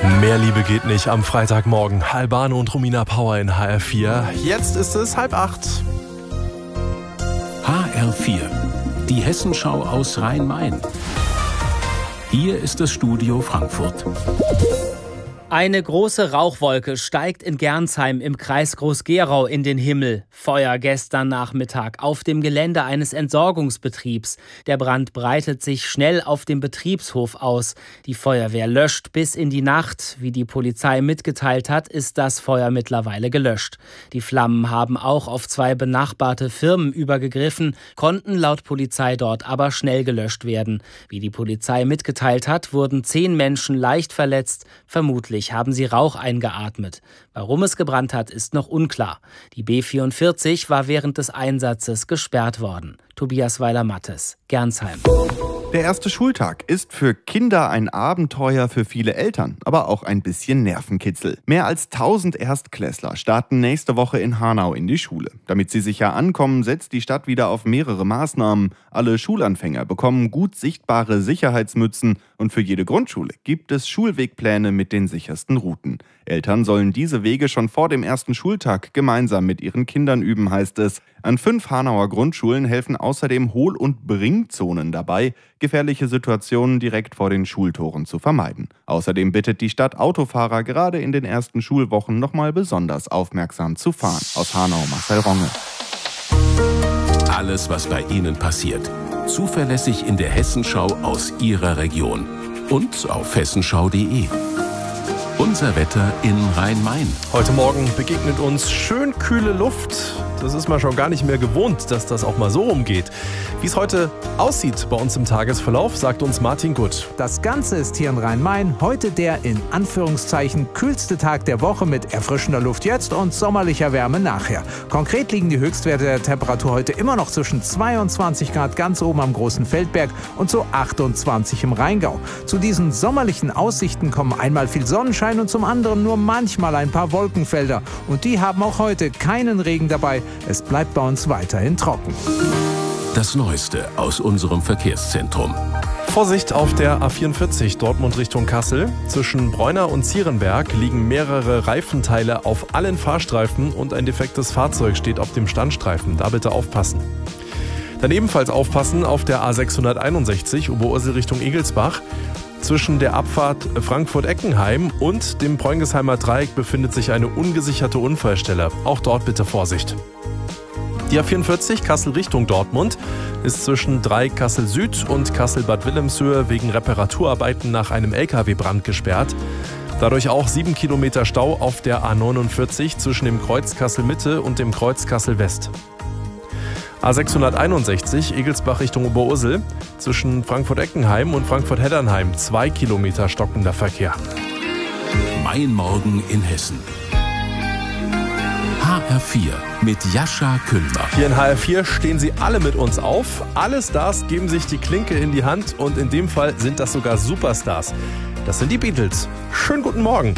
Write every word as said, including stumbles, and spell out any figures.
Mehr Liebe geht nicht am Freitagmorgen. Albano und Romina Power in H R vier. Jetzt ist es halb acht. H R vier, die Hessenschau aus Rhein-Main. Hier ist das Studio Frankfurt. Eine große Rauchwolke steigt in Gernsheim im Kreis Groß-Gerau in den Himmel. Feuer gestern Nachmittag auf dem Gelände eines Entsorgungsbetriebs. Der Brand breitet sich schnell auf dem Betriebshof aus. Die Feuerwehr löscht bis in die Nacht. Wie die Polizei mitgeteilt hat, ist das Feuer mittlerweile gelöscht. Die Flammen haben auch auf zwei benachbarte Firmen übergegriffen, konnten laut Polizei dort aber schnell gelöscht werden. Wie die Polizei mitgeteilt hat, wurden zehn Menschen leicht verletzt, vermutlich haben sie Rauch eingeatmet. Warum es gebrannt hat, ist noch unklar. Die B vierundvierzig war während des Einsatzes gesperrt worden. Tobias Weiler-Mattes, Gernsheim. Der erste Schultag ist für Kinder ein Abenteuer, für viele Eltern, aber auch ein bisschen Nervenkitzel. Mehr als tausend Erstklässler starten nächste Woche in Hanau in die Schule. Damit sie sicher ankommen, setzt die Stadt wieder auf mehrere Maßnahmen. Alle Schulanfänger bekommen gut sichtbare Sicherheitsmützen und für jede Grundschule gibt es Schulwegpläne mit den sichersten Routen. Eltern sollen diese Wege schon vor dem ersten Schultag gemeinsam mit ihren Kindern üben, heißt es. An fünf Hanauer Grundschulen helfen außerdem Hohl- und Bringzonen dabei, gefährliche Situationen direkt vor den Schultoren zu vermeiden. Außerdem bittet die Stadt Autofahrer gerade in den ersten Schulwochen nochmal besonders aufmerksam zu fahren. Aus Hanau, Marcel Ronge. Alles, was bei Ihnen passiert, zuverlässig in der Hessenschau aus Ihrer Region und auf hessenschau punkt de. Unser Wetter in Rhein-Main. Heute Morgen begegnet uns schön kühle Luft. Das ist man schon gar nicht mehr gewohnt, dass das auch mal so rumgeht. Wie es heute aussieht bei uns im Tagesverlauf, sagt uns Martin Gutt. Das Ganze ist hier in Rhein-Main heute der in Anführungszeichen kühlste Tag der Woche mit erfrischender Luft jetzt und sommerlicher Wärme nachher. Konkret liegen die Höchstwerte der Temperatur heute immer noch zwischen zweiundzwanzig Grad ganz oben am Großen Feldberg und so achtundzwanzig im Rheingau. Zu diesen sommerlichen Aussichten kommen einmal viel Sonnenschein und zum anderen nur manchmal ein paar Wolkenfelder. Und die haben auch heute keinen Regen dabei. Es bleibt bei uns weiterhin trocken. Das Neueste aus unserem Verkehrszentrum. Vorsicht auf der A vierundvierzig Dortmund Richtung Kassel. Zwischen Bräuner und Zierenberg liegen mehrere Reifenteile auf allen Fahrstreifen und ein defektes Fahrzeug steht auf dem Standstreifen. Da bitte aufpassen. Dann ebenfalls aufpassen auf der A sechshunderteinundsechzig Oberursel Richtung Egelsbach. Zwischen der Abfahrt Frankfurt-Eckenheim und dem Preungesheimer Dreieck befindet sich eine ungesicherte Unfallstelle. Auch dort bitte Vorsicht. Die A vierundvierzig Kassel Richtung Dortmund ist zwischen Dreieck Kassel Süd und Kassel-Bad Wilhelmshöhe wegen Reparaturarbeiten nach einem L K W-Brand gesperrt. Dadurch auch sieben Kilometer Stau auf der A neunundvierzig zwischen dem Kreuz Kassel Mitte und dem Kreuz Kassel West. A sechshunderteinundsechzig Egelsbach Richtung Oberursel zwischen Frankfurt-Eckenheim und Frankfurt-Heddernheim zwei Kilometer stockender Verkehr. Mein Morgen in Hessen. H R vier mit Jascha Kündler. Hier in H R vier stehen sie alle mit uns auf. Alle Stars geben sich die Klinke in die Hand und in dem Fall sind das sogar Superstars. Das sind die Beatles. Schönen guten Morgen.